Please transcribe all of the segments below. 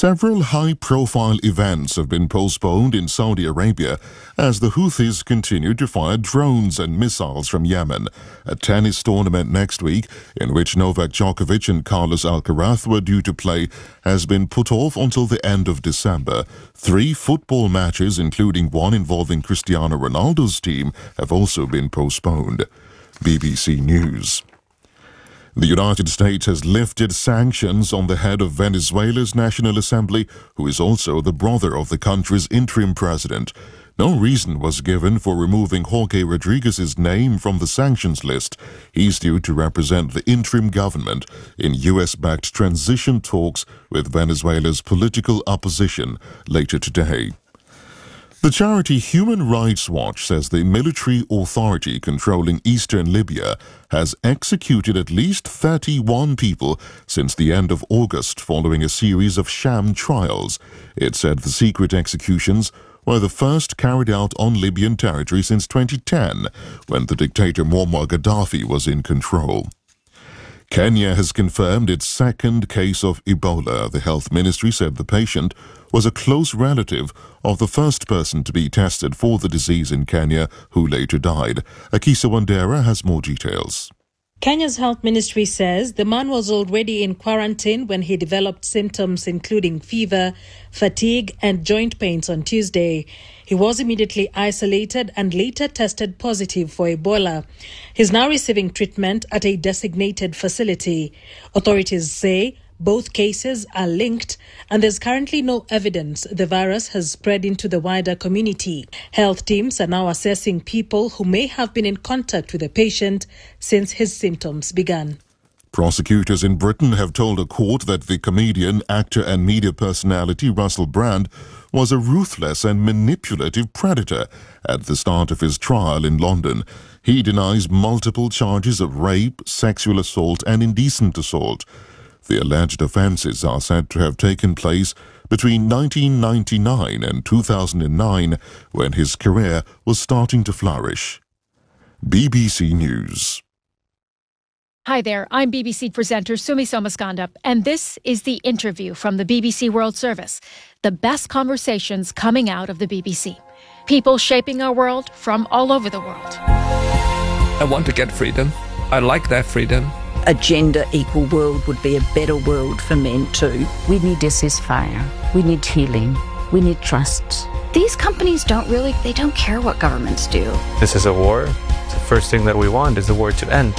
Several high-profile events have been postponed in Saudi Arabia as the Houthis continue to fire drones and missiles from Yemen. A tennis tournament next week, in which Novak Djokovic and Carlos Alcaraz were due to play, has been put off until the end of December. 3 football matches, including one involving Cristiano Ronaldo's team, have also been postponed. BBC News. The United States has lifted sanctions on the head of Venezuela's National Assembly, who is also the brother of the country's interim president. No reason was given for removing Jorge Rodriguez's name from the sanctions list. He's due to represent the interim government in U.S.-backed transition talks with Venezuela's political opposition later today. The charity Human Rights Watch says the military authority controlling eastern Libya has executed at least 31 people since the end of August following a series of sham trials. It said the secret executions were the first carried out on Libyan territory since 2010, when the dictator Muammar Gaddafi was in control. Kenya has confirmed its second case of Ebola. The health ministry said the patient was a close relative of the first person to be tested for the disease in Kenya, who later died. Akisa Wandera has more details. Kenya's health ministry says the man was already in quarantine when he developed symptoms including fever, fatigue and joint pains on Tuesday. He was immediately isolated and later tested positive for Ebola. He's now receiving treatment at a designated facility. Authorities say both cases are linked and there's currently no evidence the virus has spread into the wider community. Health teams are now assessing people who may have been in contact with the patient since his symptoms began. Prosecutors in Britain have told a court that the comedian, actor and media personality Russell Brand was a ruthless and manipulative predator at the start of his trial in London. He denies multiple charges of rape, sexual assault and indecent assault. The alleged offences are said to have taken place between 1999 and 2009, when his career was starting to flourish. BBC News. Hi there, I'm BBC presenter Sumi Somaskanda, and this is The Interview from the BBC World Service, the best conversations coming out of the BBC. People shaping our world from all over the world. I want to get freedom. I like that freedom. A gender-equal world would be a better world for men too. We need a ceasefire. We need healing. We need trust. These companies don't care what governments do. This is a war. The first thing that we want is the war to end.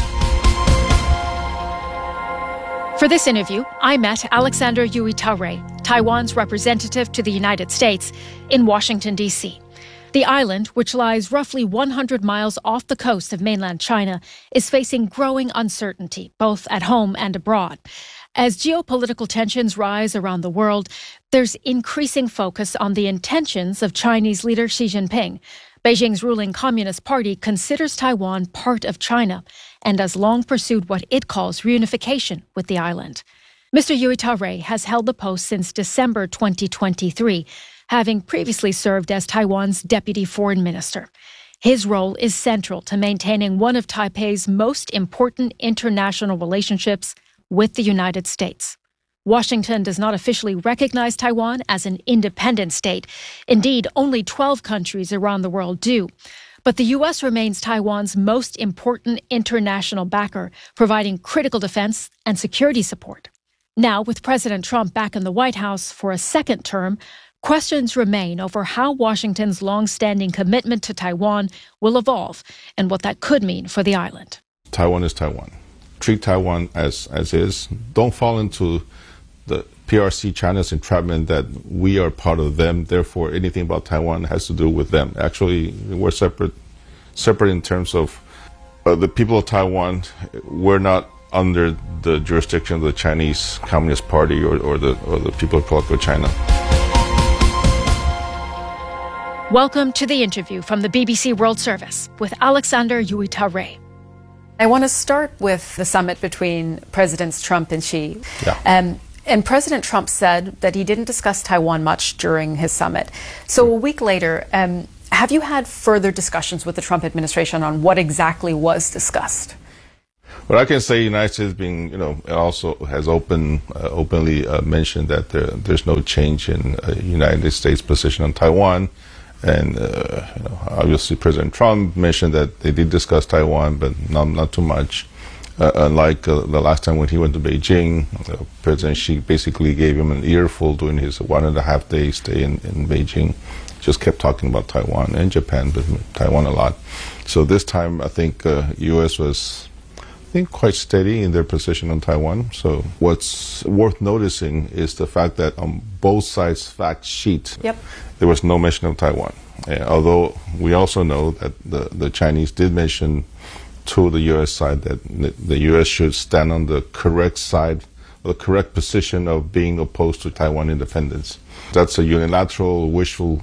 For this interview, I met Alexander Yui Taure, Taiwan's representative to the United States, in Washington, D.C. The island, which lies roughly 100 miles off the coast of mainland China, is facing growing uncertainty, both at home and abroad. As geopolitical tensions rise around the world, there's increasing focus on the intentions of Chinese leader Xi Jinping. Beijing's ruling Communist Party considers Taiwan part of China and has long pursued what it calls reunification with the island. Mr. Yui Taure has held the post since December 2023, having previously served as Taiwan's deputy foreign minister. His role is central to maintaining one of Taipei's most important international relationships with the United States. Washington does not officially recognize Taiwan as an independent state. Indeed, only 12 countries around the world do. But the U.S. remains Taiwan's most important international backer, providing critical defense and security support. Now, with President Trump back in the White House for a second term, questions remain over how Washington's long-standing commitment to Taiwan will evolve and what that could mean for the island. Taiwan is Taiwan. Treat Taiwan as is. Don't fall into the PRC China's entrapment that we are part of them, therefore anything about Taiwan has to do with them. Actually, we're separate in terms of the people of Taiwan. We're not under the jurisdiction of the Chinese Communist Party or the People's Republic of China. Welcome to The Interview from the BBC World Service with Alexander Yui Taure. I want to start with the summit between Presidents Trump and Xi. Yeah. And President Trump said that he didn't discuss Taiwan much during his summit. So a week later, have you had further discussions with the Trump administration on what exactly was discussed? But I can say the United States being, also has openly mentioned that there's no change in United States position on Taiwan. And, obviously President Trump mentioned that they did discuss Taiwan, but not too much. Unlike the last time when he went to Beijing, President Xi basically gave him an earful during his 1.5-day stay in Beijing. Just kept talking about Taiwan and Japan, but Taiwan a lot. So this time, I think U.S. was, quite steady in their position on Taiwan. So what's worth noticing is the fact that on both sides' fact sheet, there was no mention of Taiwan. Although we also know that the Chinese did mention to the U.S. side that the U.S. should stand on the correct side, the correct position of being opposed to Taiwan independence. That's a unilateral, wishful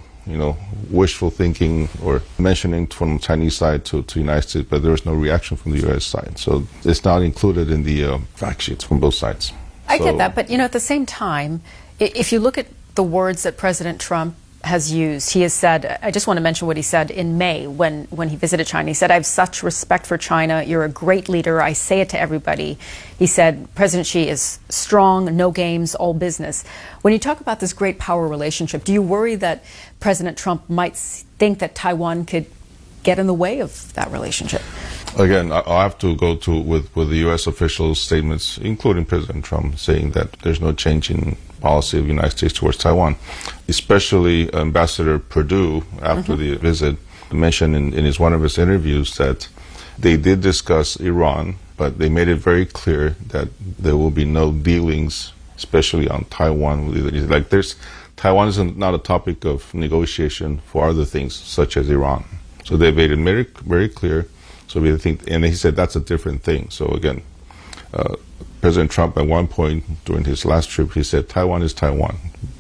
thinking or mentioning from the Chinese side to the United States, but there was no reaction from the U.S. side. So it's not included in the fact sheets from both sides. I get that, but at the same time, if you look at the words that President Trump has used, he has said, I just want to mention what he said in May when he visited China. He said, I have such respect for China. You're a great leader. I say it to everybody. He said, President Xi is strong, no games, all business. When you talk about this great power relationship, do you worry that President Trump might think that Taiwan could get in the way of that relationship? Again, I'll have to go with the U.S. officials' statements, including President Trump, saying that there's no change in policy of the United States towards Taiwan. Especially Ambassador Perdue, after the visit, mentioned in one of his interviews that they did discuss Iran, but they made it very clear that there will be no dealings, especially on Taiwan. Like Taiwan is not a topic of negotiation for other things, such as Iran. So they made it very, very clear. So we think, and he said that's a different thing. So again, President Trump at one point during his last trip, he said Taiwan is Taiwan.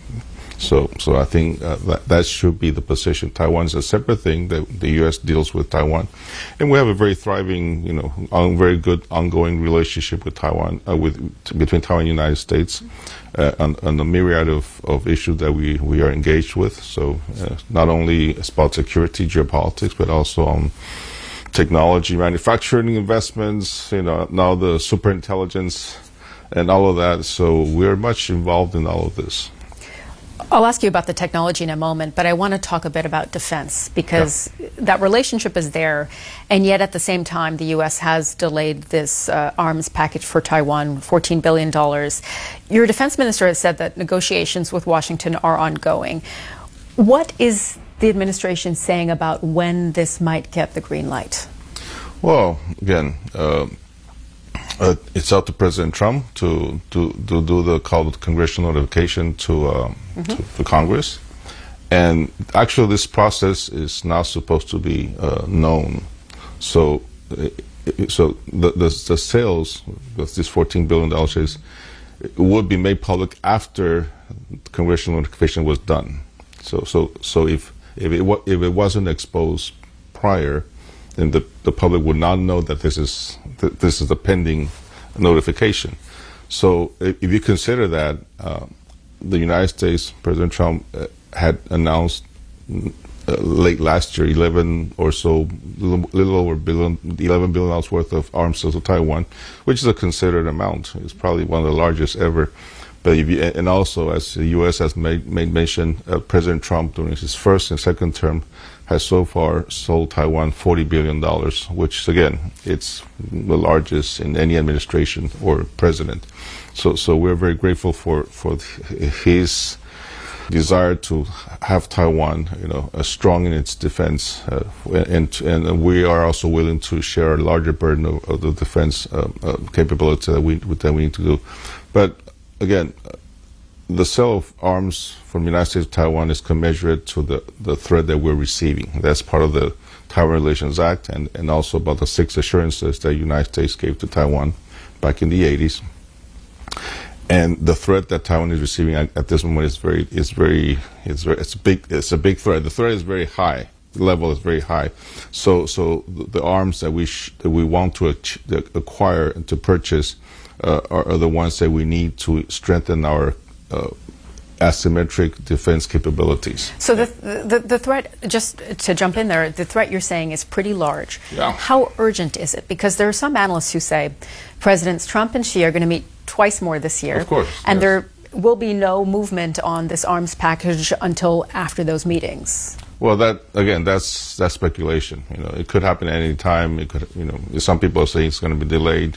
So I think that should be the position. Taiwan is a separate thing. That the U.S. deals with Taiwan, and we have a very thriving, very good ongoing relationship with Taiwan, between Taiwan and the United States, on the myriad of issues that we are engaged with. So not only it's about security, geopolitics, but also on technology, manufacturing investments, now the superintelligence and all of that. So we're much involved in all of this. I'll ask you about the technology in a moment, but I want to talk a bit about defense, because that relationship is there, and yet at the same time, the U.S. has delayed this arms package for Taiwan, $14 billion. Your defense minister has said that negotiations with Washington are ongoing. What is the administration saying about when this might get the green light? Well, again, it's up to President Trump to do the call with congressional notification to Congress. And actually, this process is now supposed to be known. So the sales of this $14 billion would be made public after congressional notification was done. So if it wasn't exposed prior, then the public would not know that this is a pending notification. So if you consider that the United States, President Trump had announced late last year, little over $11 billion worth of arms sales to Taiwan, which is a considered amount. It's probably one of the largest ever. But and also, as the U.S. has made mention, President Trump during his first and second term has so far sold Taiwan $40 billion, which again, it's the largest in any administration or president. So we're very grateful for his desire to have Taiwan, strong in its defense, and we are also willing to share a larger burden of the defense capability that we need to do. But again, the sale of arms from the United States to Taiwan is commensurate to the threat that we're receiving. That's part of the Taiwan Relations Act, and also about the 6 assurances that the United States gave to Taiwan back in the 80s. And the threat that Taiwan is receiving at this moment is a big threat. The threat is very high. The level is very high. So the arms that we want to acquire and to purchase are the ones that we need to strengthen our asymmetric defense capabilities. So the threat, just to jump in there, the threat you're saying is pretty large. Yeah. How urgent is it? Because there are some analysts who say Presidents Trump and Xi are going to meet twice more this year. Of course. And yes. there will be no movement on this arms package until after those meetings. Well, that's speculation. It could happen at any time. It could, some people are saying it's going to be delayed.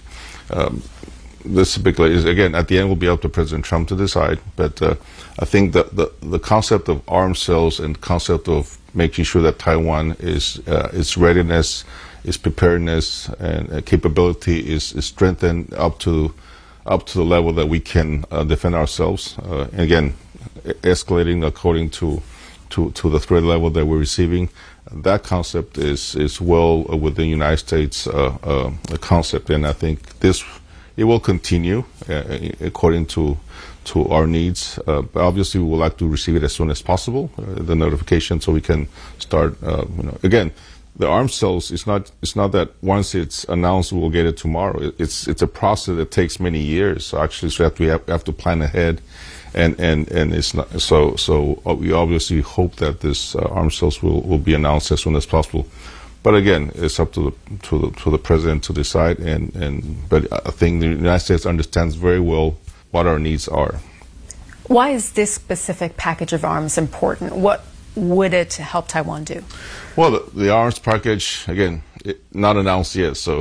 This speculation, again, at the end will be up to President Trump to decide. But I think that the concept of arms sales and concept of making sure that Taiwan is its readiness, its preparedness, and capability is strengthened up to the level that we can defend ourselves. Again, escalating according to the threat level that we're receiving. That concept is well within the United States concept, and I think it will continue according to our needs. But obviously, we would like to receive it as soon as possible, the notification, so we can start. Again, the arms sales it's not that once it's announced we'll get it tomorrow. It's a process that takes many years. So actually, we have to plan ahead. And it's not so we obviously hope that this arms sales will be announced as soon as possible. But again, it's up to the president to decide. But I think the United States understands very well what our needs are. Why is this specific package of arms important? What would it help Taiwan do? Well, the arms package, again, not announced yet, so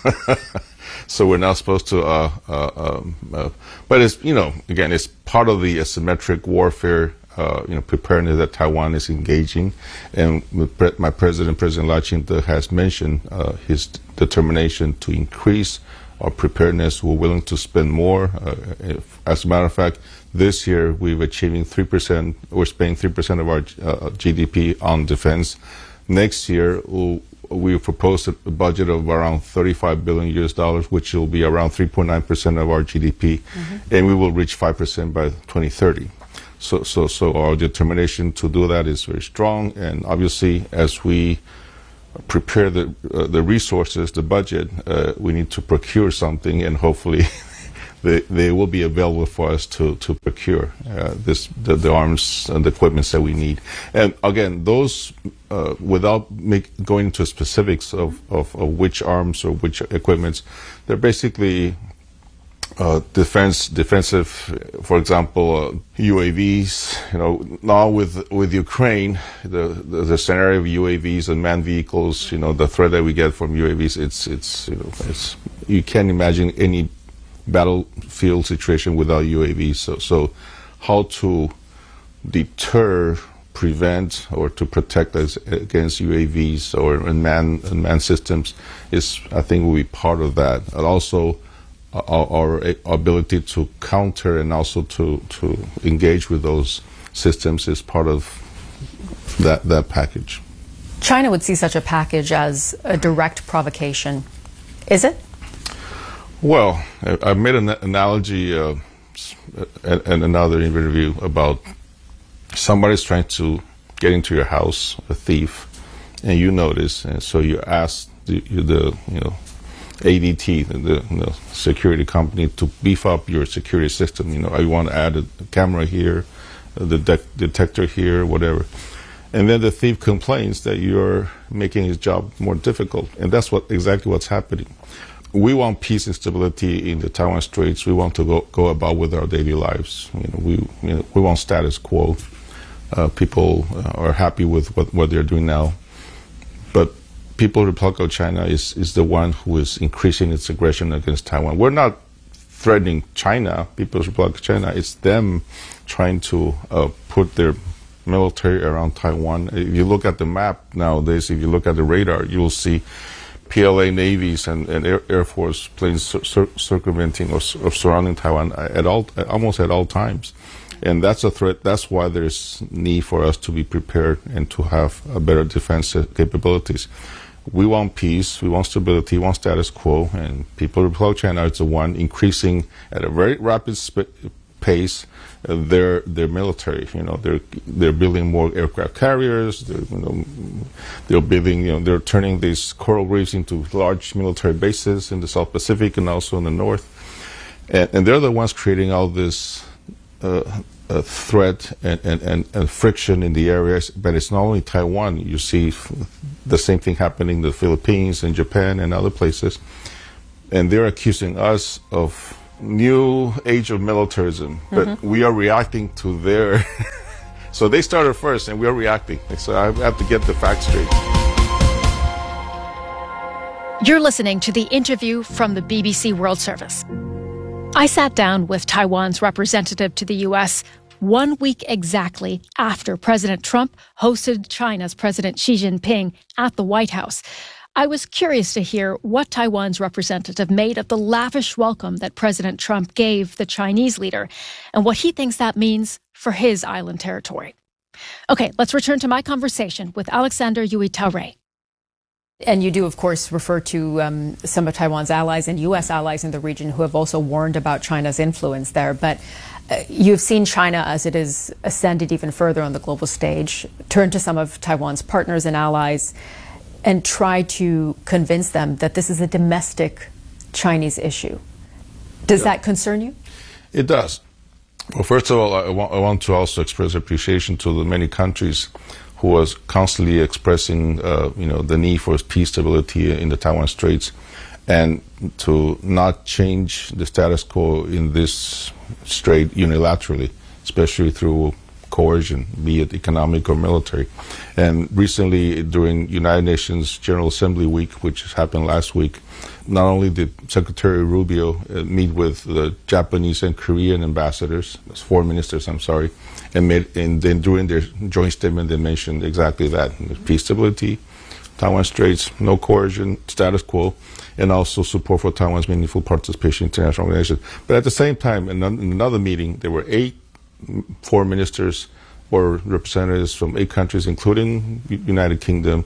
so we're not supposed to. But it's again, it's part of the asymmetric warfare. Preparedness that Taiwan is engaging, and my President Lai Ching-te has mentioned his determination to increase our preparedness. We're willing to spend more. As a matter of fact, this year we're achieving 3%. We're spending 3% of our GDP on defense. Next year we proposed a budget of around $35 billion, which will be around 3.9% of our GDP, and we will reach 5% by 2030. So our determination to do that is very strong, and obviously as we prepare the resources, the budget, we need to procure something, and hopefully they will be available for us to procure the arms and the equipment that we need. And again, those without going into specifics of which arms or which equipments, they're basically defensive, for example, UAVs. Now with Ukraine, the scenario of UAVs and manned vehicles, the threat that we get from UAVs, it's you can't imagine any battlefield situation without UAVs. So how to deter, prevent, or to protect us against UAVs or unmanned systems is, I think, will be part of that. And also our ability to counter and also to engage with those systems is part of that package. China would see such a package as a direct provocation. Is it? Well, I made an analogy in another interview about somebody's trying to get into your house, a thief, and you notice, and so you ask the ADT, the security company, to beef up your security system. I want to add a camera here, the detector here, whatever. And then the thief complains that you're making his job more difficult, and that's exactly what's happening. We want peace and stability in the Taiwan Straits. We want to go about with our daily lives. We want status quo. People are happy with what they're doing now, but People's Republic of China is the one who is increasing its aggression against Taiwan. We're not threatening China, People's Republic of China. It's them trying to put their military around Taiwan. If you look at the map nowadays, if you look at the radar, you will see PLA navies and Air Force planes circumventing or surrounding Taiwan almost at all times. And that's a threat. That's why there's need for us to be prepared and to have a better defense capabilities. We want peace, we want stability, we want status quo, and People's Republic of China is the one increasing at a very rapid pace their military. They're building more aircraft carriers. They're building. They're turning these coral reefs into large military bases in the South Pacific and also in the north. And they're the ones creating all this threat and friction in the areas. But it's not only Taiwan. You see the same thing happening in the Philippines and Japan and other places. And they're accusing us of new age of militarism. But we are reacting to their... So they started first and we're reacting. So I have to get the facts straight. You're listening to the interview from the BBC World Service. I sat down with Taiwan's representative to the U.S. 1 week exactly after President Trump hosted China's President Xi Jinping at the White House. I was curious to hear what Taiwan's representative made of the lavish welcome that President Trump gave the Chinese leader and what he thinks that means for his island territory. Okay, let's return to my conversation with Alexander Yui-Tauré. And you do, of course, refer to some of Taiwan's allies and U.S. allies in the region who have also warned about China's influence there. But you've seen China, as it has ascended even further on the global stage, turn to some of Taiwan's partners and allies and try to convince them that this is a domestic Chinese issue. Does that concern you? It does. Well, first of all, I want to also express appreciation to the many countries who was constantly expressing, the need for peace, stability in the Taiwan Straits, and to not change the status quo in this strait unilaterally, especially through coercion, be it economic or military. And recently, during United Nations General Assembly Week, which happened last week, not only did Secretary Rubio meet with the Japanese and Korean ambassadors, foreign ministers, and then during their joint statement, they mentioned exactly that: peace, stability, Taiwan Straits, no coercion, status quo, and also support for Taiwan's meaningful participation in international organizations. But at the same time, in another meeting, there were 8 foreign ministers or representatives from 8 countries, including United Kingdom,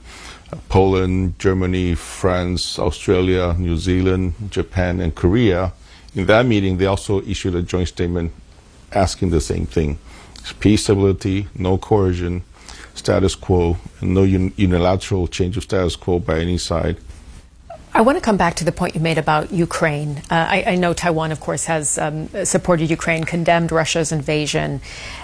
Poland, Germany, France, Australia, New Zealand, Japan, and Korea. In that meeting, they also issued a joint statement asking the same thing: peace, stability, no coercion, status quo, and no unilateral change of status quo by any side. I want to come back to the point you made about Ukraine. I know Taiwan, of course, has supported Ukraine, condemned Russia's invasion.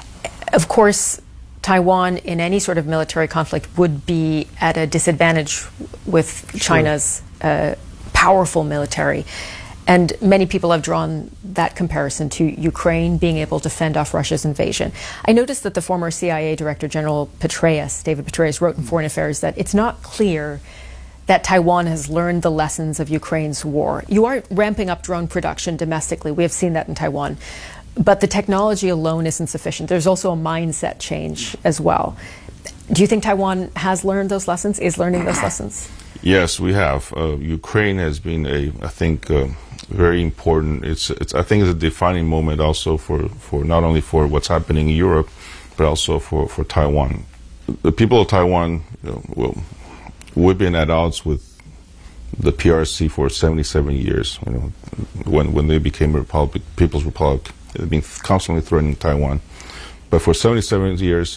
Of course, Taiwan, in any sort of military conflict, would be at a disadvantage with China's powerful military. And many people have drawn that comparison to Ukraine being able to fend off Russia's invasion. I noticed that the former CIA Director General Petraeus, David Petraeus, wrote in Foreign Affairs that it's not clear that Taiwan has learned the lessons of Ukraine's war. You are ramping up drone production domestically. We have seen that in Taiwan. But the technology alone isn't sufficient. There's also a mindset change as well. Do you think Taiwan has learned those lessons, is learning those lessons? Yes, we have. Ukraine has been very important. I think it's a defining moment also for not only for what's happening in Europe, but also for Taiwan. The people of Taiwan, we've been at odds with the PRC for 77 years. When they became a People's Republic, they've been constantly threatening Taiwan. But for 77 years,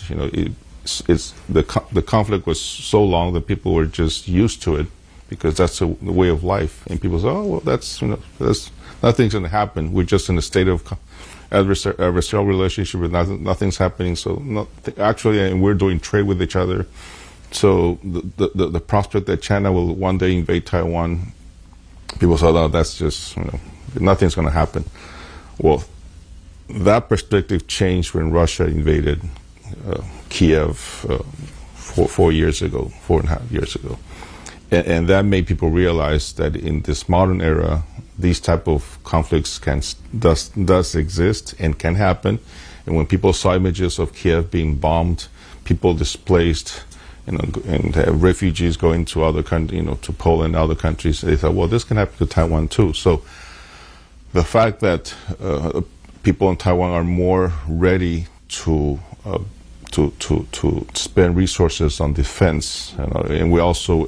the conflict was so long that people were just used to it, because that's the way of life. And people say, "Oh, well, that's nothing's going to happen. We're just in a state of adversarial relationship, with nothing's happening. So and we're doing trade with each other. So the prospect that China will one day invade Taiwan, people say, "Oh, that's just nothing's going to happen." Well, that perspective changed when Russia invaded Kiev 4 years ago, 4.5 years ago. And that made people realize that in this modern era, these type of conflicts does exist and can happen. And when people saw images of Kiev being bombed, people displaced, and refugees going to other countries, to Poland and other countries, they thought, well, this can happen to Taiwan too. So the fact that people in Taiwan are more ready to spend resources on defense, and we also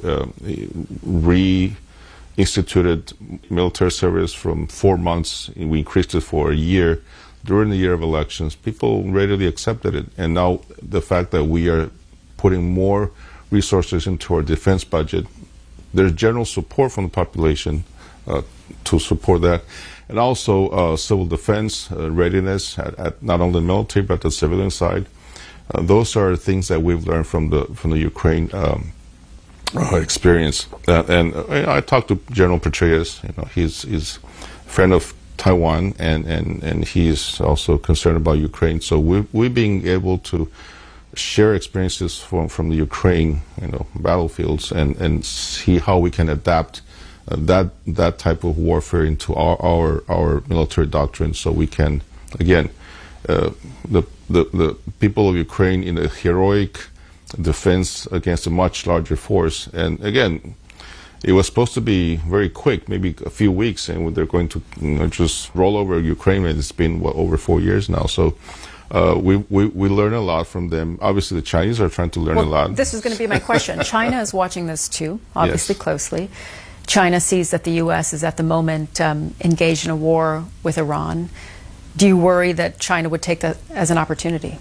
reinstituted military service from 4 months. We increased it for a year during the year of elections. People readily accepted it, and now the fact that we are putting more resources into our defense budget, there's general support from the population to support that. and also civil defense readiness at not only the military but the civilian side. Those are things that we've learned from the Ukraine experience. And I talked to General Petraeus. He's a friend of Taiwan, and he's also concerned about Ukraine. So we're being able to share experiences from the Ukraine, battlefields, and see how we can adapt that type of warfare into our military doctrine, so we can, again, the people of Ukraine in a heroic defense against a much larger force. And again, it was supposed to be very quick, maybe a few weeks, and they're going to just roll over Ukraine, and it's been over 4 years now. So we learn a lot from them. Obviously, the Chinese are trying to learn a lot. This is going to be my question. China is watching this too, obviously, yes, closely. China sees that the U.S. is at the moment engaged in a war with Iran. Do you worry that China would take that as an opportunity?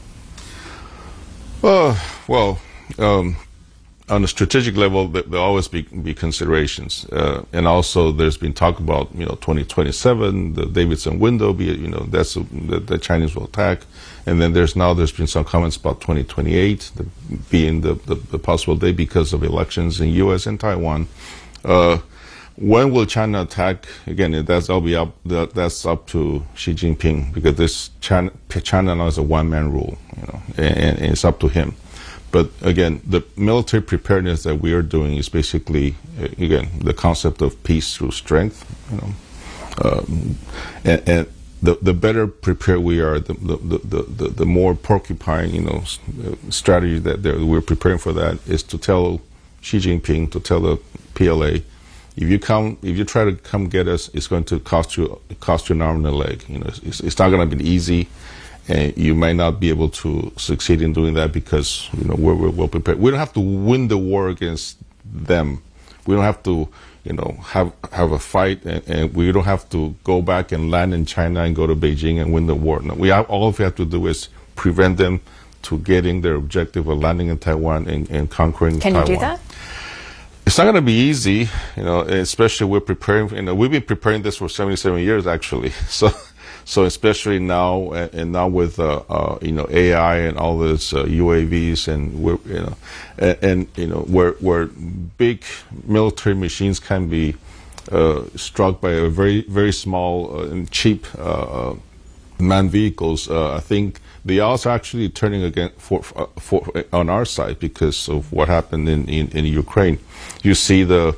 Well, on a strategic level, there'll always be considerations, and also there's been talk about 2027, the Davidson window. That's the Chinese will attack, and then there's been some comments about 2028 being the possible day because of elections in U.S. and Taiwan. When will China attack? Again, that's up to Xi Jinping, because China now is a one-man rule, and it's up to him. But again, the military preparedness that we are doing is basically, again, the concept of peace through strength. And the better prepared we are, the more porcupine, strategy that we're preparing for that is to tell Xi Jinping, to tell the PLA, if you try to come get us, it's going to cost you an arm and a leg. It's not going to be easy, and you might not be able to succeed in doing that because we're well prepared. We don't have to win the war against them. We don't have to have a fight, and we don't have to go back and land in China and go to Beijing and win the war. No, all we have to do is prevent them to getting their objective of landing in Taiwan and conquering Taiwan. Can you do that? It's not going to be easy, especially we're preparing, we've been preparing this for 77 years, actually. So especially now, and now with, AI and all this, UAVs, and where big military machines can be, struck by a very, very small and cheap, manned vehicles. I think the odds are actually turning again on our side because of what happened in Ukraine. You see the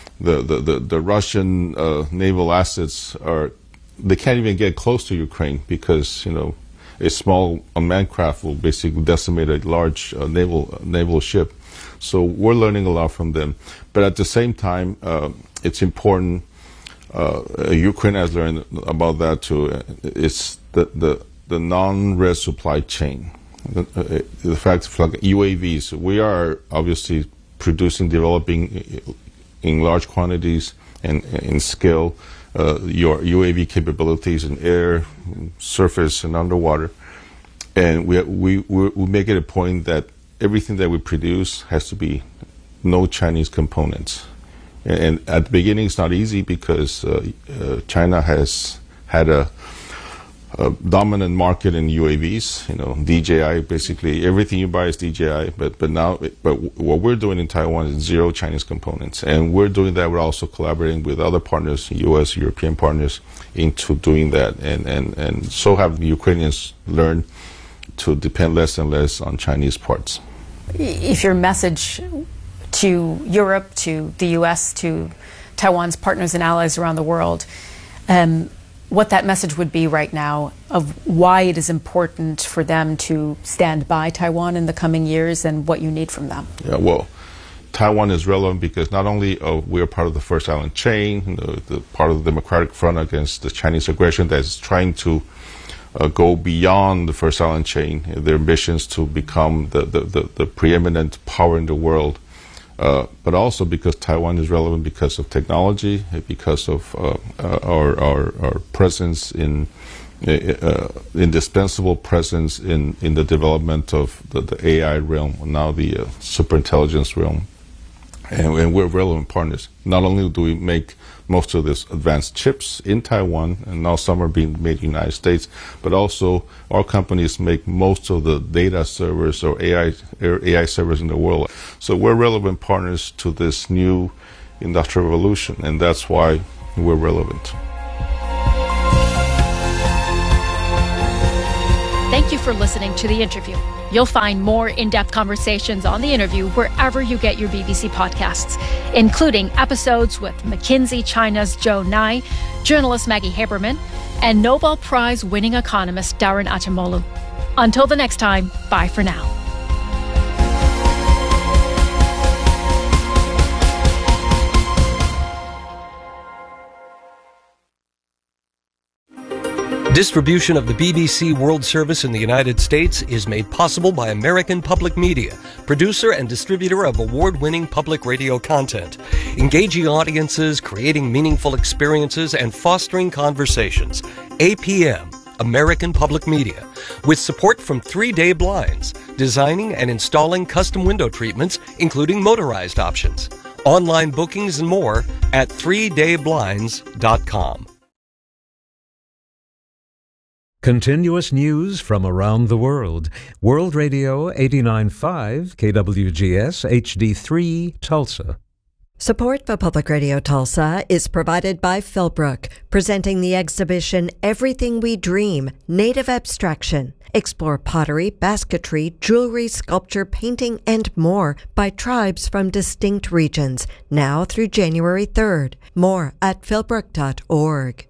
Russian naval assets they can't even get close to Ukraine because a small unmanned craft will basically decimate a large naval ship. So we're learning a lot from them, but at the same time, it's important. Ukraine has learned about that too. It's the non-res supply chain. The fact of like UAVs, we are obviously developing in large quantities and in scale your UAV capabilities in air, surface, and underwater. And we make it a point that everything that we produce has to be no Chinese components. And at the beginning, it's not easy because China has had a dominant market in UAVs. DJI, basically everything you buy is DJI. But what we're doing in Taiwan is zero Chinese components, and we're doing that. We're also collaborating with other partners, U.S., European partners, into doing that. And so have the Ukrainians learned to depend less and less on Chinese parts. If your message to Europe, to the U.S., to Taiwan's partners and allies around the world, what that message would be right now of why it is important for them to stand by Taiwan in the coming years and what you need from them. Yeah, well, Taiwan is relevant because not only we are part of the First Island chain, the part of the Democratic Front against the Chinese aggression that is trying to go beyond the First Island chain, their ambitions to become the preeminent power in the world. But also because Taiwan is relevant because of technology, because of our presence indispensable presence in the development of the AI realm, now the superintelligence realm. and we're relevant partners. Not only do we make most of these advanced chips in Taiwan, and now some are being made in the United States, but also our companies make most of the data servers or AI servers in the world. So we're relevant partners to this new industrial revolution, and that's why we're relevant. Thank you for listening to the interview. You'll find more in-depth conversations on the interview wherever you get your BBC podcasts, including episodes with McKinsey China's Joe Nye, journalist Maggie Haberman, and Nobel Prize-winning economist Daron Acemoglu. Until the next time, bye for now. Distribution of the BBC World Service in the United States is made possible by American Public Media, producer and distributor of award-winning public radio content, engaging audiences, creating meaningful experiences, and fostering conversations. APM, American Public Media, with support from 3 Day Blinds, designing and installing custom window treatments, including motorized options. Online bookings and more at 3dayblinds.com. Continuous news from around the world. World Radio 89.5, KWGS HD3, Tulsa. Support for Public Radio Tulsa is provided by Philbrook, presenting the exhibition Everything We Dream, Native Abstraction. Explore pottery, basketry, jewelry, sculpture, painting, and more by tribes from distinct regions, now through January 3rd. More at philbrook.org.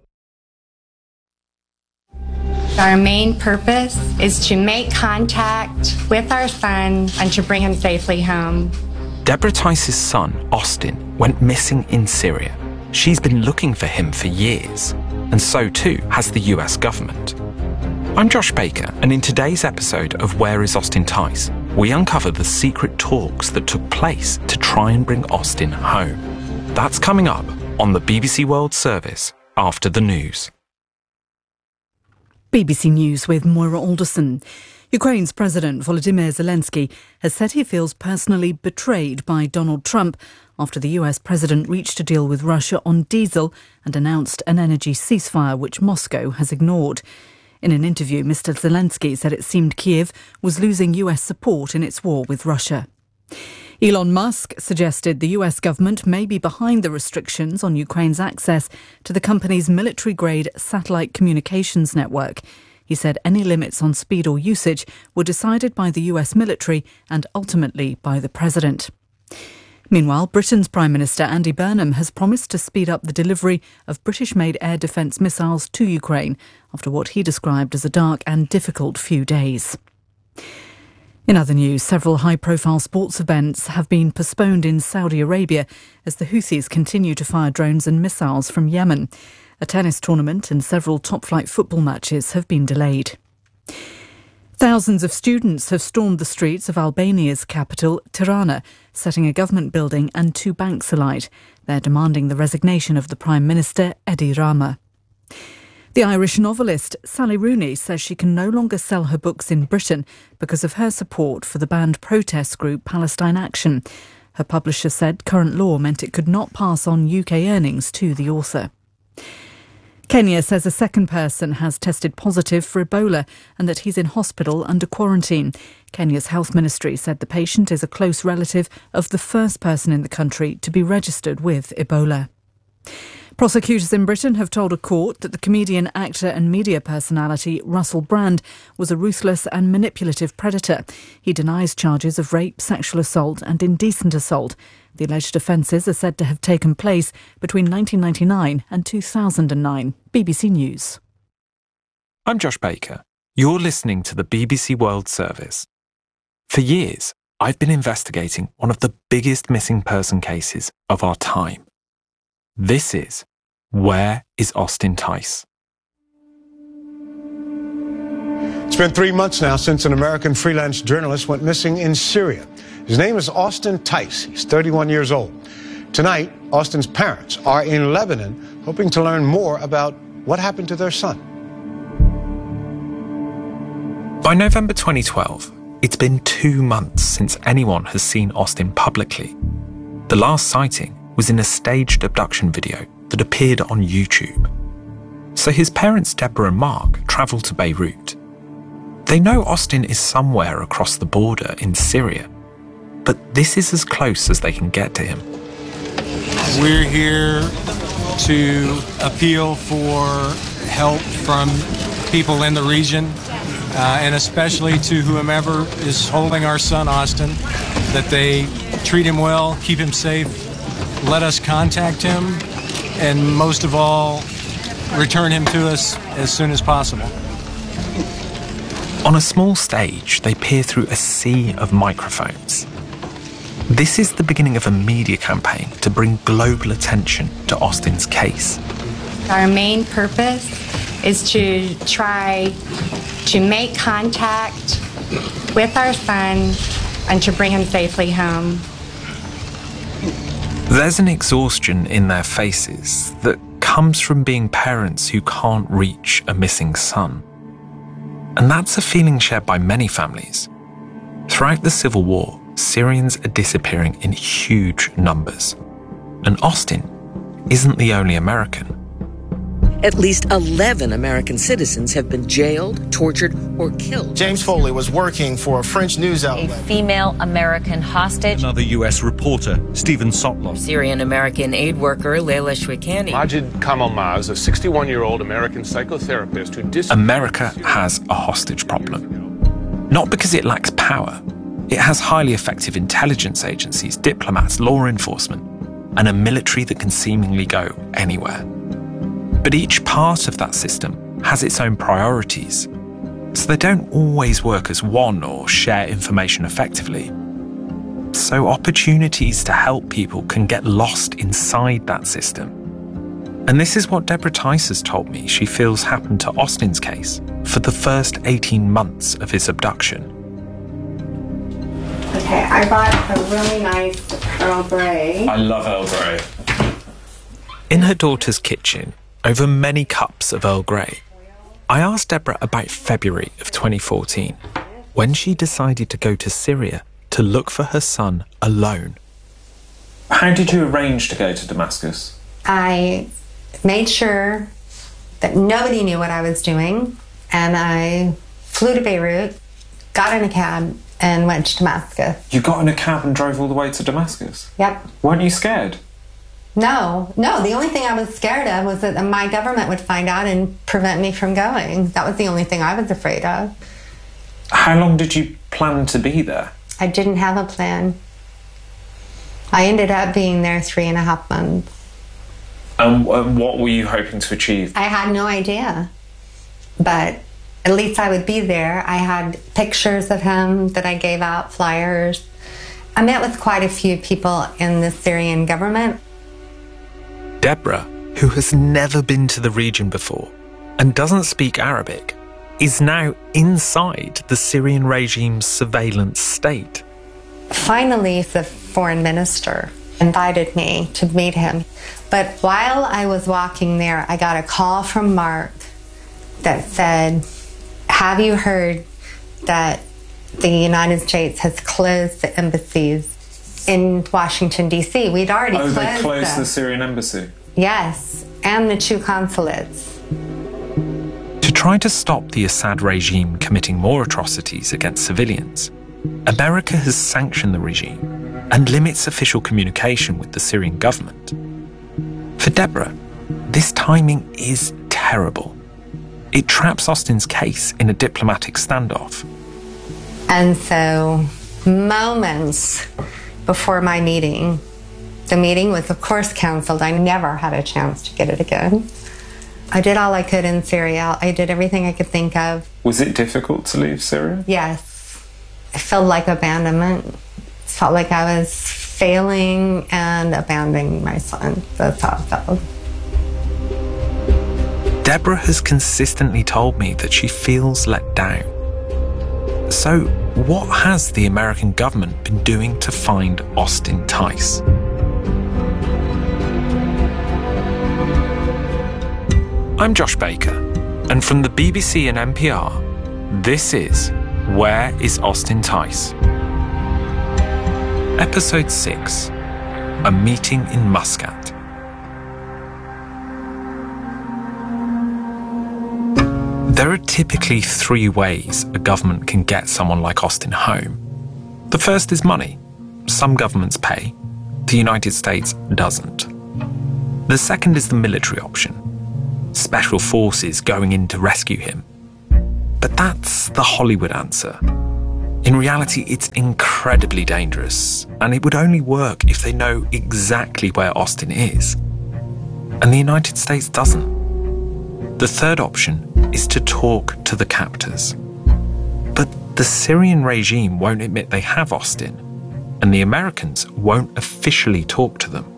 Our main purpose is to make contact with our son and to bring him safely home. Deborah Tice's son, Austin, went missing in Syria. She's been looking for him for years, and so too has the US government. I'm Josh Baker, and in today's episode of Where is Austin Tice, we uncover the secret talks that took place to try and bring Austin home. That's coming up on the BBC World Service after the news. BBC News with Moira Alderson. Ukraine's President Volodymyr Zelensky has said he feels personally betrayed by Donald Trump after the US president reached a deal with Russia on diesel and announced an energy ceasefire which Moscow has ignored. In an interview, Mr. Zelensky said it seemed Kyiv was losing US support in its war with Russia. Elon Musk suggested the US government may be behind the restrictions on Ukraine's access to the company's military-grade satellite communications network. He said any limits on speed or usage were decided by the US military and ultimately by the president. Meanwhile, Britain's Prime Minister Andy Burnham has promised to speed up the delivery of British-made air defence missiles to Ukraine after what he described as a dark and difficult few days. In other news, several high-profile sports events have been postponed in Saudi Arabia as the Houthis continue to fire drones and missiles from Yemen. A tennis tournament and several top-flight football matches have been delayed. Thousands of students have stormed the streets of Albania's capital, Tirana, setting a government building and 2 banks alight. They're demanding the resignation of the Prime Minister, Edi Rama. The Irish novelist Sally Rooney says she can no longer sell her books in Britain because of her support for the banned protest group Palestine Action. Her publisher said current law meant it could not pass on UK earnings to the author. Kenya says a second person has tested positive for Ebola and that he's in hospital under quarantine. Kenya's health ministry said the patient is a close relative of the first person in the country to be registered with Ebola. Prosecutors in Britain have told a court that the comedian, actor and media personality Russell Brand was a ruthless and manipulative predator. He denies charges of rape, sexual assault and indecent assault. The alleged offences are said to have taken place between 1999 and 2009. BBC News. I'm Josh Baker. You're listening to the BBC World Service. For years, I've been investigating one of the biggest missing person cases of our time. This is Where is Austin Tice? It's been 3 months now since an American freelance journalist went missing in Syria. His name is Austin Tice. He's 31 years old. Tonight, Austin's parents are in Lebanon hoping to learn more about what happened to their son. By November 2012, it's been 2 months since anyone has seen Austin publicly. The last sighting was in a staged abduction video that appeared on YouTube. So his parents, Deborah and Mark, travelled to Beirut. They know Austin is somewhere across the border in Syria, but this is as close as they can get to him. We're here to appeal for help from people in the region, and especially to whomever is holding our son Austin, that they treat him well, keep him safe, let us contact him, and most of all, return him to us as soon as possible. On a small stage, they peer through a sea of microphones. This is the beginning of a media campaign to bring global attention to Austin's case. Our main purpose is to try to make contact with our son and to bring him safely home. There's an exhaustion in their faces that comes from being parents who can't reach a missing son. And that's a feeling shared by many families. Throughout the civil war, Syrians are disappearing in huge numbers. And Austin isn't the only American. At least 11 American citizens have been jailed, tortured, or killed. James Foley was working for a French news outlet. A female American hostage. Another U.S. reporter, Stephen Sotloff. Syrian-American aid worker, Leila Shwikani. Majid Kamalmaz, a 61-year-old American psychotherapist who America has a hostage problem. Not because it lacks power. It has highly effective intelligence agencies, diplomats, law enforcement, and a military that can seemingly go anywhere. But each part of that system has its own priorities, so they don't always work as one or share information effectively. So opportunities to help people can get lost inside that system. And this is what Deborah Tice has told me she feels happened to Austin's case for the first 18 months of his abduction. Okay, I bought a really nice Earl Grey. I love Earl Grey. In her daughter's kitchen, over many cups of Earl Grey, I asked Deborah about February of 2014, when she decided to go to Syria to look for her son alone. How did you arrange to go to Damascus? I made sure that nobody knew what I was doing, and I flew to Beirut, got in a cab, and went to Damascus. You got in a cab and drove all the way to Damascus? Yep. Weren't you scared? No, the only thing I was scared of was that my government would find out and prevent me from going. That was the only thing I was afraid of. How long did you plan to be there? I didn't have a plan. I ended up being there 3.5 months. And what were you hoping to achieve? I had no idea, but at least I would be there. I had pictures of him that I gave out, flyers. I met with quite a few people in the Syrian government. Deborah, who has never been to the region before and doesn't speak Arabic, is now inside the Syrian regime's surveillance state. Finally, the foreign minister invited me to meet him. But while I was walking there, I got a call from Mark that said, "Have you heard that the United States has closed the embassies in Washington, D.C.? We'd already closed them." Oh, they closed the Syrian embassy? Yes, and the 2 consulates. To try to stop the Assad regime committing more atrocities against civilians, America has sanctioned the regime and limits official communication with the Syrian government. For Deborah, this timing is terrible. It traps Austin's case in a diplomatic standoff. And so, moments before my meeting, the meeting was, of course, canceled. I never had a chance to get it again. I did all I could in Syria. I did everything I could think of. Was it difficult to leave Syria? Yes. It felt like abandonment. It felt like I was failing and abandoning my son. That's how it felt. Deborah has consistently told me that she feels let down. So, what has the American government been doing to find Austin Tice? I'm Josh Baker, and from the BBC and NPR, this is Where is Austin Tice? Episode 6, a meeting in Muscat. There are typically three ways a government can get someone like Austin home. The first is money. Some governments pay. The United States doesn't. The second is the military option. Special forces going in to rescue him. But that's the Hollywood answer. In reality, it's incredibly dangerous, and it would only work if they know exactly where Austin is. And the United States doesn't. The third option is to talk to the captors. But the Syrian regime won't admit they have Austin, and the Americans won't officially talk to them.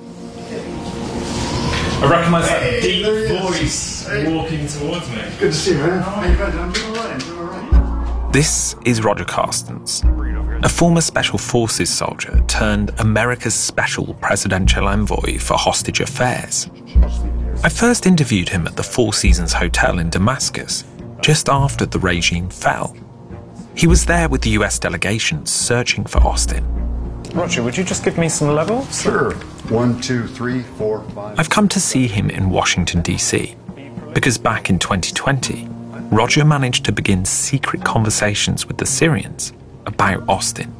I recognise that deep voice walking towards me. Good to see you, man. How you guys? I'm doing all right. This is Roger Carstens, a former Special Forces soldier turned America's special presidential envoy for hostage affairs. I first interviewed him at the Four Seasons Hotel in Damascus, just after the regime fell. He was there with the US delegation searching for Austin. Roger, would you just give me some levels? Sure. 1, 2, 3, 4, 5. I've come to see him in Washington, D.C., because back in 2020, Roger managed to begin secret conversations with the Syrians about Austin.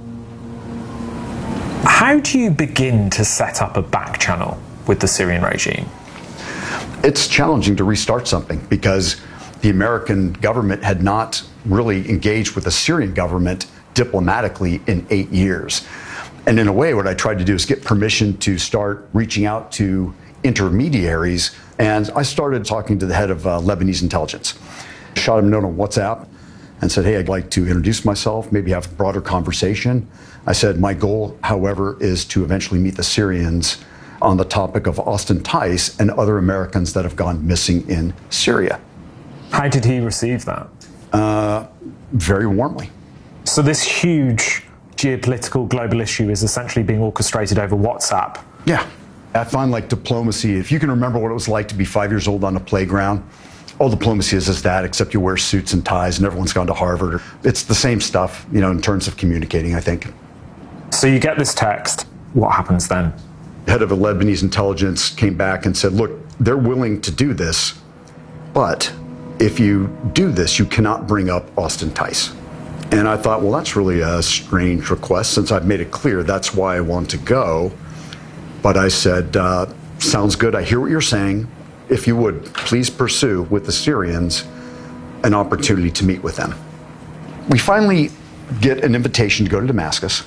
How do you begin to set up a back channel with the Syrian regime? It's challenging to restart something because the American government had not really engaged with the Syrian government diplomatically in 8 years. And in a way, what I tried to do is get permission to start reaching out to intermediaries. And I started talking to the head of Lebanese intelligence. Shot him a note on WhatsApp and said, hey, I'd like to introduce myself, maybe have a broader conversation. I said, my goal, however, is to eventually meet the Syrians on the topic of Austin Tice and other Americans that have gone missing in Syria. How did he receive that? Very warmly. So this huge geopolitical global issue is essentially being orchestrated over WhatsApp. Yeah. I find like diplomacy, if you can remember what it was like to be 5 years old on a playground, all diplomacy is that, except you wear suits and ties and everyone's gone to Harvard. It's the same stuff, you know, in terms of communicating, I think. So you get this text. What happens then? Head of Lebanese intelligence came back and said, look, they're willing to do this, but if you do this, you cannot bring up Austin Tice. And I thought, well, that's really a strange request since I've made it clear that's why I want to go. But I said, sounds good. I hear what you're saying. If you would, please pursue with the Syrians an opportunity to meet with them. We finally get an invitation to go to Damascus.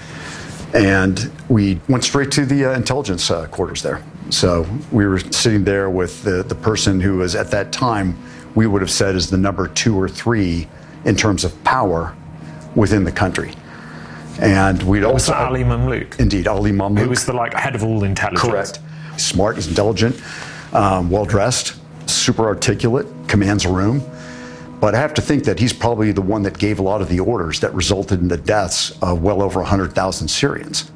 And we went straight to the intelligence quarters there. So we were sitting there with the person who was at that time, we would have said is the number 2 or 3 in terms of power within the country. And we'd also... Was that Ali Mamlouk? Indeed, Ali Mamlouk. Who was the head of all intelligence. Correct. Smart, he's intelligent, well-dressed, super articulate, commands a room. But I have to think that he's probably the one that gave a lot of the orders that resulted in the deaths of well over 100,000 Syrians.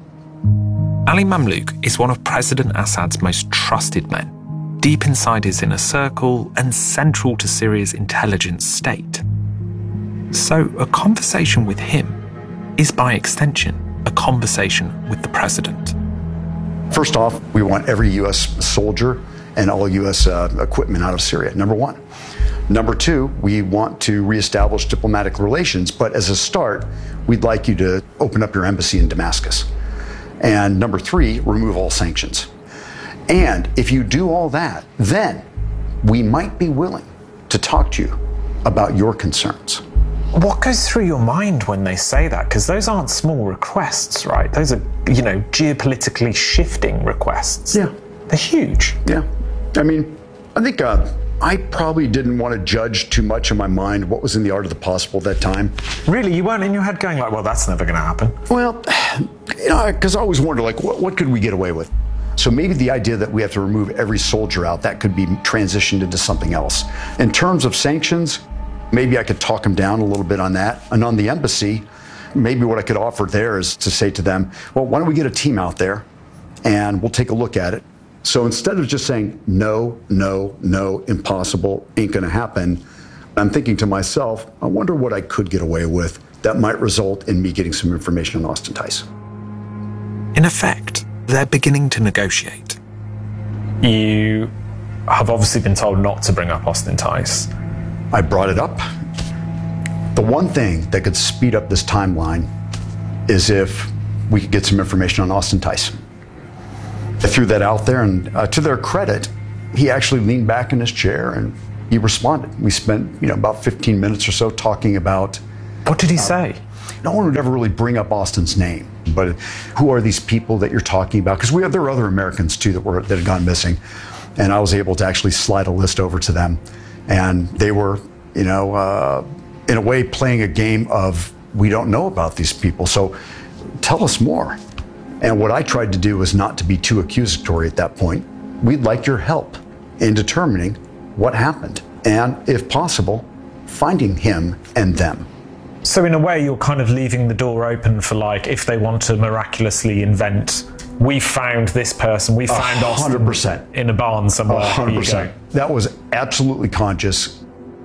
Ali Mamlouk is one of President Assad's most trusted men, deep inside his inner circle and central to Syria's intelligence state. So a conversation with him is, by extension, a conversation with the president. First off, we want every U.S. soldier and all U.S. equipment out of Syria, number 1. Number 2, we want to reestablish diplomatic relations, but as a start, we'd like you to open up your embassy in Damascus. And number 3, remove all sanctions. And if you do all that, then we might be willing to talk to you about your concerns. What goes through your mind when they say that? Because those aren't small requests, right? Those are, geopolitically shifting requests. Yeah. They're huge. Yeah. I mean, I think I probably didn't want to judge too much in my mind what was in the art of the possible at that time. Really? You weren't in your head going well, that's never going to happen? Well, because I always wondered, what could we get away with? So maybe the idea that we have to remove every soldier out, that could be transitioned into something else. In terms of sanctions, maybe I could talk them down a little bit on that. And on the embassy, maybe what I could offer there is to say to them, well, why don't we get a team out there and we'll take a look at it. So instead of just saying, no, no, no, impossible, ain't gonna happen, I'm thinking to myself, I wonder what I could get away with that might result in me getting some information on Austin Tice. In effect, they're beginning to negotiate. You have obviously been told not to bring up Austin Tice. I brought it up. The one thing that could speed up this timeline is if we could get some information on Austin Tice. I threw that out there, and to their credit, he actually leaned back in his chair and he responded. We spent, about 15 minutes or so talking about... What did he say? No one would ever really bring up Austin's name, but who are these people that you're talking about? Because there were other Americans too that had gone missing, and I was able to actually slide a list over to them, and they were, in a way, playing a game of we don't know about these people, so tell us more. And what I tried to do was not to be too accusatory at that point. We'd like your help in determining what happened, and if possible, finding him and them. So in a way, you're kind of leaving the door open for, if they want to miraculously invent, we found this person, we found Austin 100%. In a barn somewhere. 100%. That was absolutely conscious.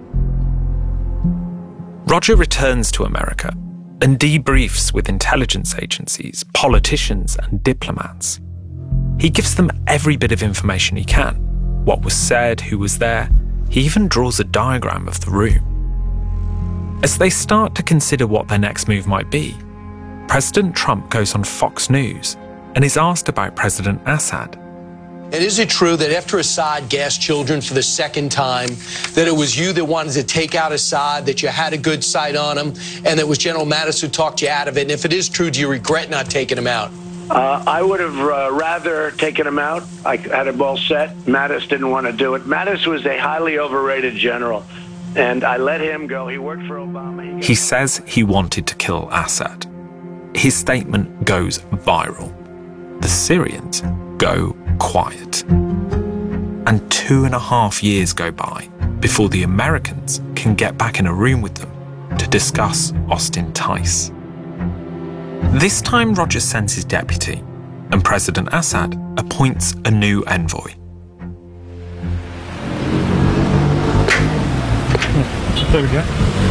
Roger returns to America and debriefs with intelligence agencies, politicians, and diplomats. He gives them every bit of information he can. What was said, who was there. He even draws a diagram of the room. As they start to consider what their next move might be, President Trump goes on Fox News and is asked about President Assad. And is it true that after Assad gassed children for the second time, that it was you that wanted to take out Assad, that you had a good sight on him, and that it was General Mattis who talked you out of it? And if it is true, do you regret not taking him out? I would have rather taken him out. I had it all set. Mattis didn't want to do it. Mattis was a highly overrated general, and I let him go. He worked for Obama. He says he wanted to kill Assad. His statement goes viral. The Syrians go quiet. And 2.5 years go by before the Americans can get back in a room with them to discuss Austin Tice. This time Roger sends his deputy, and President Assad appoints a new envoy. There we go.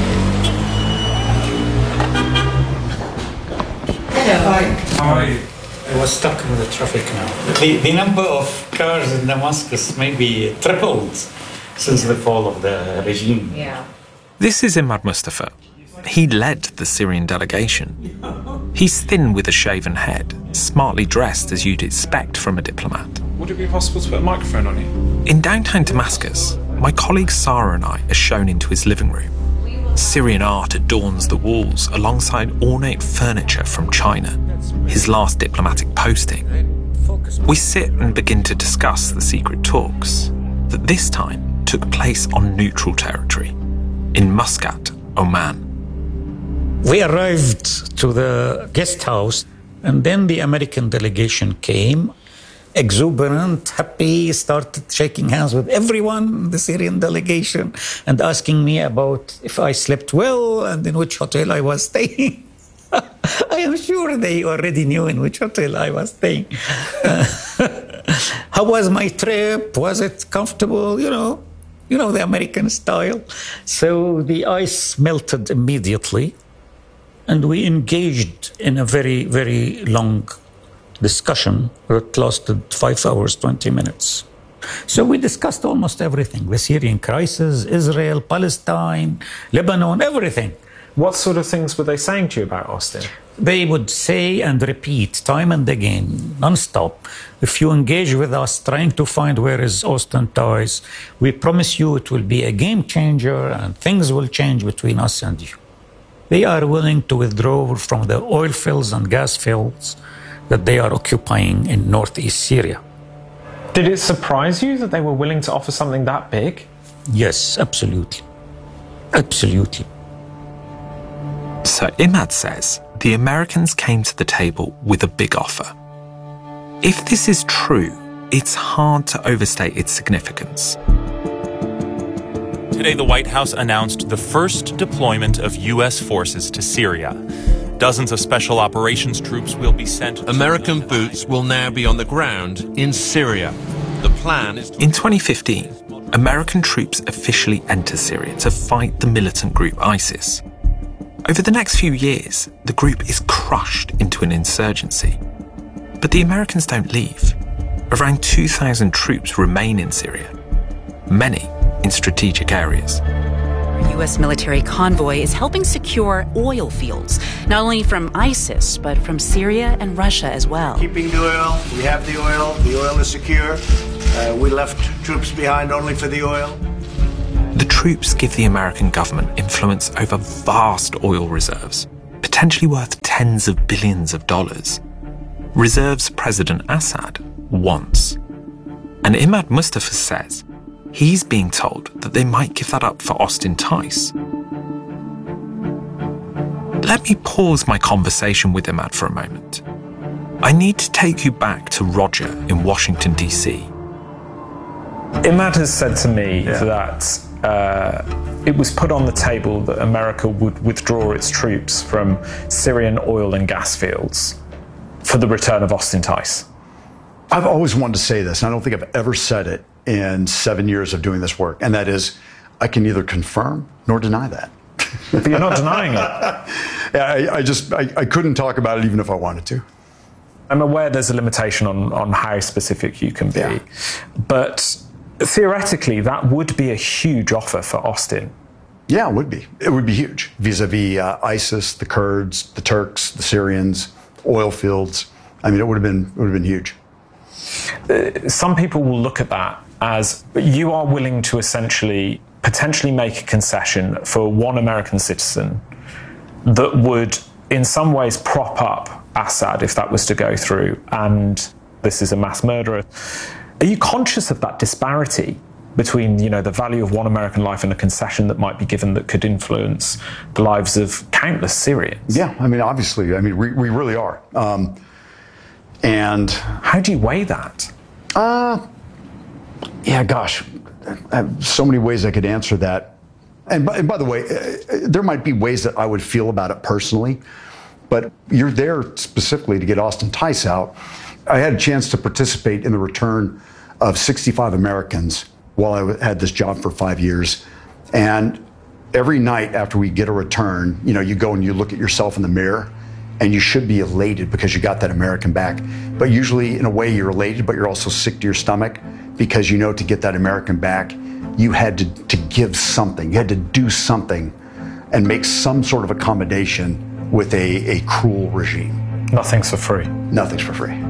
Hello. Hi. How are you? I was stuck in the traffic now. The number of cars in Damascus maybe tripled since the fall of the regime. Yeah. This is Imad Mustafa. He led the Syrian delegation. He's thin with a shaven head, smartly dressed as you'd expect from a diplomat. Would it be possible to put a microphone on you? In downtown Damascus, my colleague Sarah and I are shown into his living room. Syrian art adorns the walls alongside ornate furniture from China, his last diplomatic posting. We sit and begin to discuss the secret talks that this time took place on neutral territory, in Muscat, Oman. We arrived to the guest house, and then the American delegation came, exuberant, happy, started shaking hands with everyone in the Syrian delegation and asking me about if I slept well and in which hotel I was staying. I am sure they already knew in which hotel I was staying. How was my trip? Was it comfortable? You know the American style. So the ice melted immediately, and we engaged in a very, very long discussion that lasted 5 hours, 20 minutes. So we discussed almost everything: the Syrian crisis, Israel, Palestine, Lebanon, everything. What sort of things were they saying to you about Austin? They would say and repeat time and again, non-stop, if you engage with us trying to find where is Austin Tice, we promise you it will be a game changer and things will change between us and you. They are willing to withdraw from the oil fields and gas fields that they are occupying in northeast Syria. Did it surprise you that they were willing to offer something that big? Yes, absolutely. Absolutely. So Imad says the Americans came to the table with a big offer. If this is true, it's hard to overstate its significance. Today, the White House announced the first deployment of U.S. forces to Syria. Dozens of special operations troops will be sent. American boots will now be on the ground in Syria. The plan is In 2015, American troops officially enter Syria to fight the militant group ISIS. Over the next few years, the group is crushed into an insurgency. But the Americans don't leave. Around 2,000 troops remain in Syria, many in strategic areas. A U.S. military convoy is helping secure oil fields, not only from ISIS, but from Syria and Russia as well. Keeping the oil, we have the oil is secure. We left troops behind only for the oil. The troops give the American government influence over vast oil reserves, potentially worth tens of billions of dollars. Reserves President Assad wants. And Imad Mustafa says he's being told that they might give that up for Austin Tice. Let me pause my conversation with Imad for a moment. I need to take you back to Roger in Washington, D.C. Imad has said to me that it was put on the table that America would withdraw its troops from Syrian oil and gas fields for the return of Austin Tice. I've always wanted to say this, and I don't think I've ever said it in 7 years of doing this work, and that is, I can neither confirm nor deny that. But you're not denying it. I couldn't talk about it even if I wanted to. I'm aware there's a limitation on how specific you can be, but theoretically, that would be a huge offer for Austin. Yeah, it would be. It would be huge vis-a-vis ISIS, the Kurds, the Turks, the Syrians, oil fields. I mean, it would have been huge. Some people will look at that as you are willing to essentially potentially make a concession for one American citizen that would in some ways prop up Assad if that was to go through, and this is a mass murderer. Are you conscious of that disparity between, the value of one American life and a concession that might be given that could influence the lives of countless Syrians? Yeah, I mean, obviously, we really are. And how do you weigh that? Yeah, gosh, I have so many ways I could answer that. And by the way, there might be ways that I would feel about it personally, but you're there specifically to get Austin Tice out. I had a chance to participate in the return of 65 Americans while I had this job for 5 years. And every night after we get a return, you go and you look at yourself in the mirror, and you should be elated because you got that American back. But usually, in a way, you're elated, but you're also sick to your stomach because to get that American back, you had to give something. You had to do something and make some sort of accommodation with a cruel regime. Nothing's for free. Nothing's for free.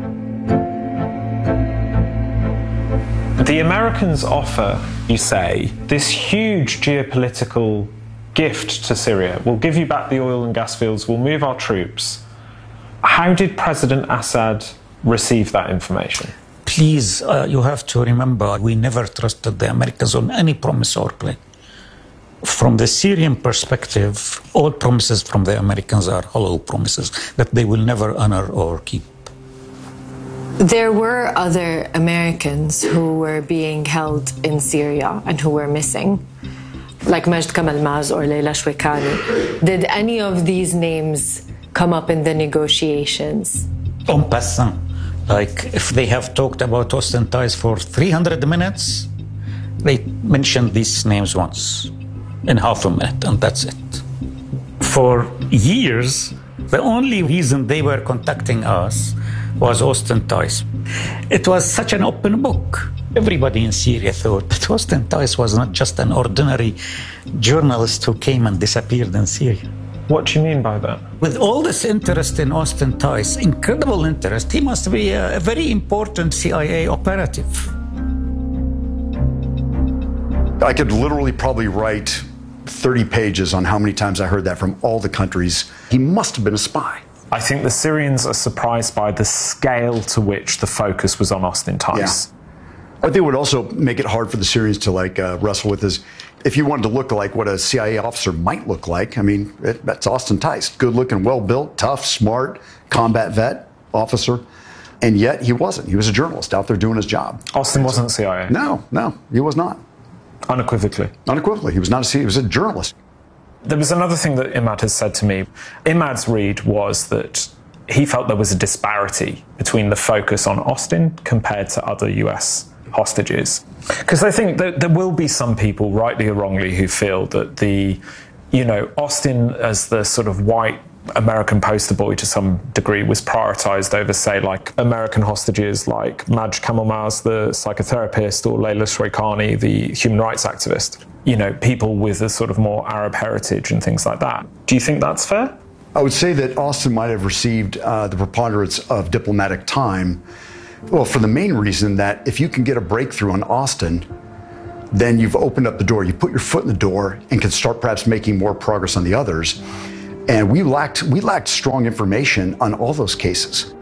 The Americans offer, you say, this huge geopolitical gift to Syria. We'll give you back the oil and gas fields, we'll move our troops. How did President Assad receive that information? Please, you have to remember, we never trusted the Americans on any promise or pledge. From the Syrian perspective, all promises from the Americans are hollow promises that they will never honor or keep. There were other Americans who were being held in Syria and who were missing, like Majd Kamal Maz or Leila Shwekani. Did any of these names come up in the negotiations? En passant, like if they have talked about Austin Tice for 300 minutes, they mentioned these names once in half a minute, and that's it. For years, the only reason they were contacting us was Austin Tice. It was such an open book. Everybody in Syria thought that Austin Tice was not just an ordinary journalist who came and disappeared in Syria. What do you mean by that? With all this interest in Austin Tice, incredible interest, he must be a very important CIA operative. I could literally probably write 30 pages on how many times I heard that from all the countries. He must have been a spy. I think the Syrians are surprised by the scale to which the focus was on Austin Tice. Yeah. I think it would also make it hard for the Syrians to wrestle with is if you wanted to look like what a CIA officer might look like. I mean, that's Austin Tice, good looking, well built, tough, smart, combat vet officer, and yet he wasn't. He was a journalist out there doing his job. Austin wasn't CIA. No, he was not. Unequivocally, he was not a CIA. He was a journalist. There was another thing that Imad has said to me. Imad's read was that he felt there was a disparity between the focus on Austin compared to other US hostages. Because I think that there will be some people, rightly or wrongly, who feel that Austin as the sort of white American poster boy to some degree was prioritized over, say, like American hostages like Majd Kamelmaz, the psychotherapist, or Leila Shwekhani, the human rights activist. You know, people with a sort of more Arab heritage and things like that. Do you think that's fair? I would say that Austin might have received the preponderance of diplomatic time, well, for the main reason that if you can get a breakthrough on Austin, then you've opened up the door. You put your foot in the door and can start perhaps making more progress on the others. And we lacked strong information on all those cases.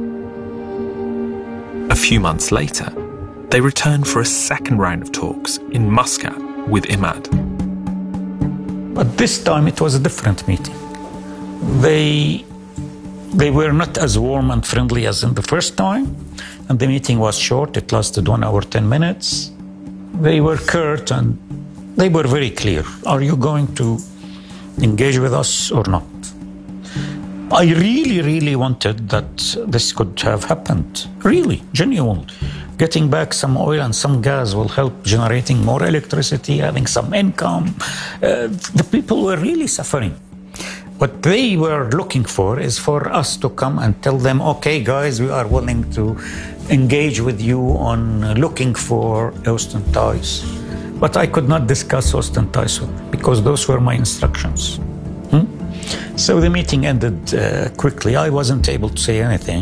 A few months later, they returned for a second round of talks in Muscat with Imad. But this time it was a different meeting. They were not as warm and friendly as in the first time, and the meeting was short. It lasted 1 hour, 10 minutes. They were curt and they were very clear. Are you going to engage with us or not? I really, really wanted that this could have happened. Really, genuinely. Getting back some oil and some gas will help generating more electricity, having some income. The people were really suffering. What they were looking for is for us to come and tell them, okay, guys, we are willing to engage with you on looking for Austin Tice. But I could not discuss Austin Tice with them because those were my instructions. So the meeting ended quickly. I wasn't able to say anything.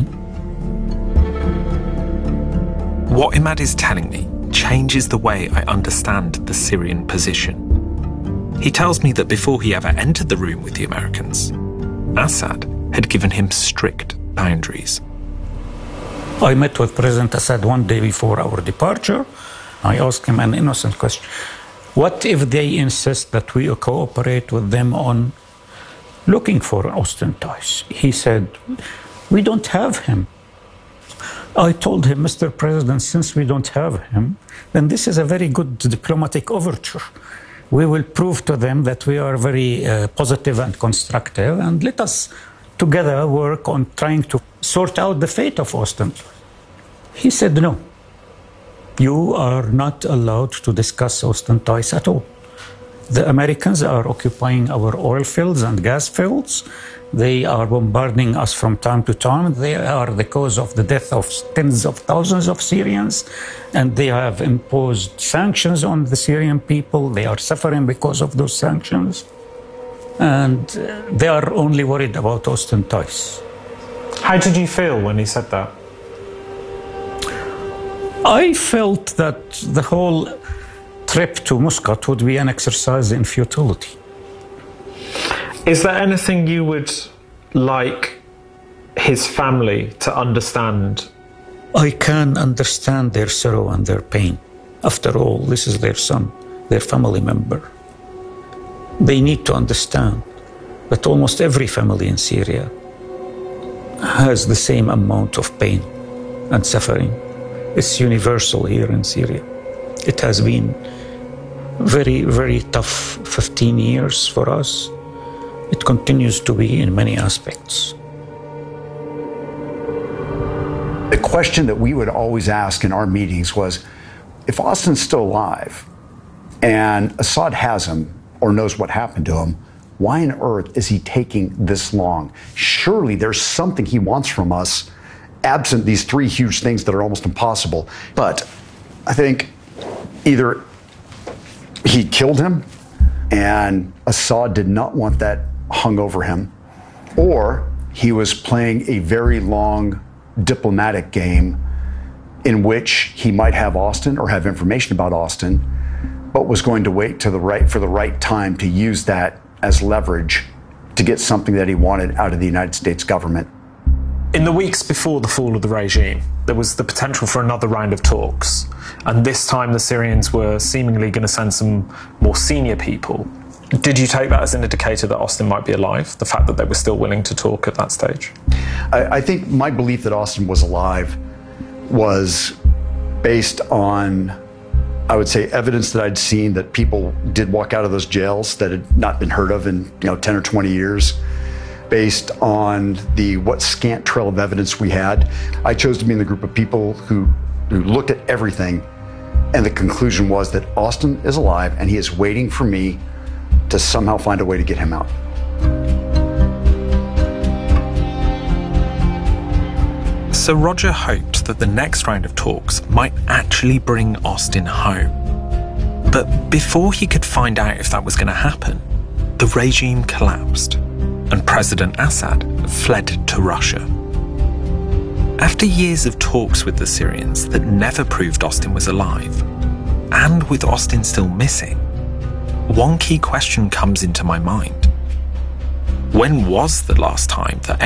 What Imad is telling me changes the way I understand the Syrian position. He tells me that before he ever entered the room with the Americans, Assad had given him strict boundaries. I met with President Assad one day before our departure. I asked him an innocent question. What if they insist that we cooperate with them on looking for Austin Tice? He said, we don't have him. I told him, Mr. President, since we don't have him, then this is a very good diplomatic overture. We will prove to them that we are very positive and constructive, and let us together work on trying to sort out the fate of Austin. He said, no, you are not allowed to discuss Austin Tice at all. The Americans are occupying our oil fields and gas fields. They are bombarding us from time to time. They are the cause of the death of tens of thousands of Syrians, and they have imposed sanctions on the Syrian people. They are suffering because of those sanctions, and they are only worried about Austin Tice. How did you feel when he said that? I felt that the whole trip to Muscat would be an exercise in futility. Is there anything you would like his family to understand? I can understand their sorrow and their pain. After all, this is their son, their family member. They need to understand that almost every family in Syria has the same amount of pain and suffering. It's universal here in Syria. It has been very, very tough 15 years for us. It continues to be in many aspects. The question that we would always ask in our meetings was, if Austin's still alive and Assad has him or knows what happened to him, why on earth is he taking this long? Surely there's something he wants from us, absent these three huge things that are almost impossible. But I think either he killed him and Assad did not want that hung over him, or he was playing a very long diplomatic game in which he might have Austin or have information about Austin, but was going to wait to for the right time to use that as leverage to get something that he wanted out of the United States government. In the weeks before the fall of the regime, there was the potential for another round of talks, and this time the Syrians were seemingly going to send some more senior people. Did you take that as an indicator that Austin might be alive, the fact that they were still willing to talk at that stage? I think my belief that Austin was alive was based on, I would say, evidence that I'd seen that people did walk out of those jails that had not been heard of in 10 or 20 years, based on what scant trail of evidence we had. I chose to be in the group of people who looked at everything, and the conclusion was that Austin is alive and he is waiting for me to somehow find a way to get him out. So Roger hoped that the next round of talks might actually bring Austin home. But before he could find out if that was going to happen, the regime collapsed and President Assad fled to Russia. After years of talks with the Syrians that never proved Austin was alive, and with Austin still missing, one key question comes into my mind. When was the last time that